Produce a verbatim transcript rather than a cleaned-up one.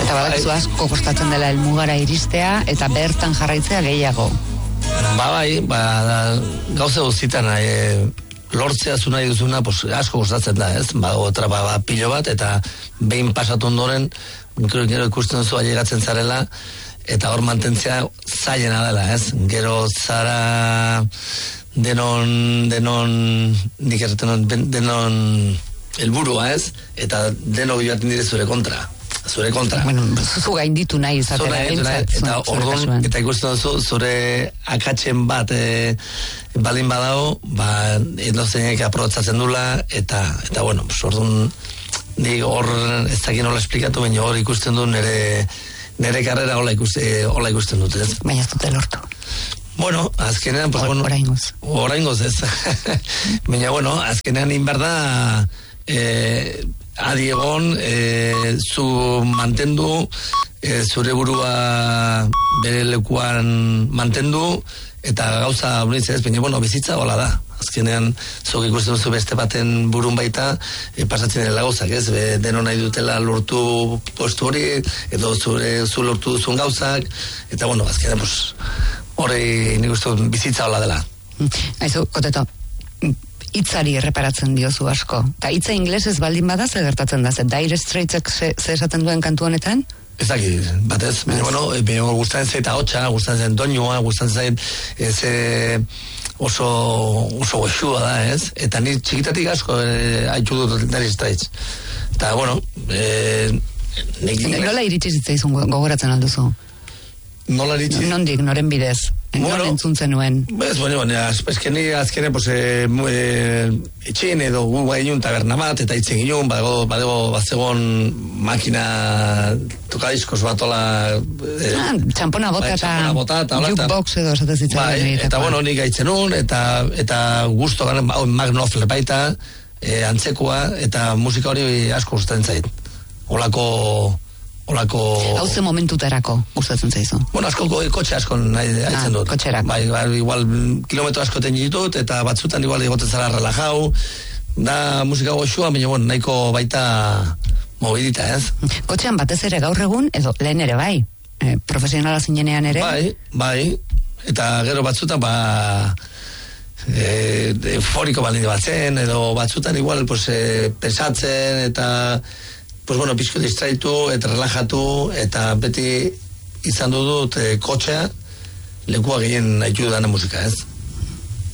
Eta badakizu asko kostatzen dela helmugara iristea eta bertan jarraitzea gehiago. Ba bai, ba, da, gauza guztitan e, lortzea zu nahi duzuna, pues, asko kostatzen da, ez? Ba, otra, ba, ba, pilo bat, eta behin pasatu ondoren, gero ikusten duzu ailegatzen zarela, eta hor mantentzea zailena dela, ez? Gero zara denon, denon, nik erreten denon helburua, ez? Eta denok joaten dire zure kontra. Zure kontra. Bueno, zu gainditu nahi izatera. Eta orduan, eta ikusten duzu, zure akatzen bat e, balin badao, ba, endozeinek aprobetzatzen dula, eta, eta bueno, pues, orduan, nik hor, ez dakien hola esplikatu, baina hor ikusten du nire, nire karrera hola ikusten, hola ikusten dut, ez? Baina ez dute lortu. Bueno, azkenean, pues, bueno, oraingoz. Oraingoz, ez. Baina, bueno, azkenean inberda, eh, adi egon, e, zu mantendu, e, zure burua bere lekuan mantendu, eta gauza unitz ez, baina, bueno, bizitza hola da. Azkenean, zuk ikusten duzu beste baten burun baita, e, pasatzen dela gauzak, ez? Be, deno nahi dutela lortu postu hori, edo zure zu lortu duzun gauzak, eta, bueno, azkenean, pues, hori nik uste bizitza hola dela. Aizu, Koteto, hitzari erreparatzen diozu asko. Ta hitza inglesez baldin bada ze gertatzen da, ze Dire Straitsek ze esaten duen kantu honetan? Ez dakit, batez, baina, bueno, baina gustatzen zait ahotsa, gustatzen zen doinua, gustatzen zait ez oso oso goxua da, ez? Eta ni txikitatik asko e, haitu dut Dire Straits. Eta, bueno, e, nik... Nola iritsi zitzaizun gogoratzen alduzu? Nola iritsi? Nondik, noren bidez? Bueno, non entzuntzen nuen? Ez, bueno, bueno, azkeni, azkene, pues, e, e, etxen edo gu gainun taberna bat, eta itzen ginen, badego, badego, bazegon makina tokadiskos batola... E, ah, txampona bota bai, eta bota, eta jukebox edo esatez ditzen. Bai, eta bueno, nik gaitzen nun, eta, eta gusto garen, hau, Magnofle baita, e, antzekoa, eta musika hori asko gustatzen zait. Olako... Olako... Hau ze momentutarako gustatzen zaizu? Bueno, asko kotxe asko nahi haitzen dut. Ah, kotxerako. Bai, bai, igual kilometro asko ten ditut, eta batzutan igual egoten zara relajau, da musika goxua, baina bueno, nahiko baita mobilita, ez? Kotxean batez ere gaur egun, edo lehen ere bai, e, profesionala zinenean ere? Bai, bai, eta gero batzutan, ba... E, euforiko balin batzen, edo batzutan igual, pues, e, pensatzen, eta... Pues bueno, pizko distraitu, eta relajatu, eta beti izan dut e, kotxea, lekua gehien haitu dana musika, ez?